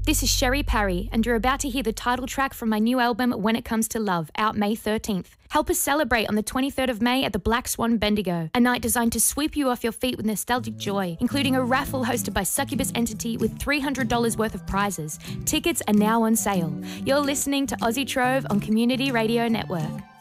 This is Sherry Parry, and you're about to hear the title track from my new album, When It Comes to Love, out May 13th. Help us celebrate on the 23rd of May at the Black Swan Bendigo, a night designed to sweep you off your feet with nostalgic joy, including a raffle hosted by Succubus Entity with $300 worth of prizes. Tickets are now on sale. You're listening to Aussie Trove on Community Radio Network.